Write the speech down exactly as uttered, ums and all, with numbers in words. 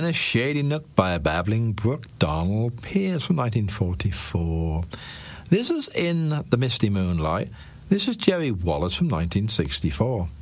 A Shady Nook by a Babbling Brook, Donald Pierce from nineteen forty-four. This is In the Misty Moonlight. This is Jerry Wallace from nineteen sixty-four.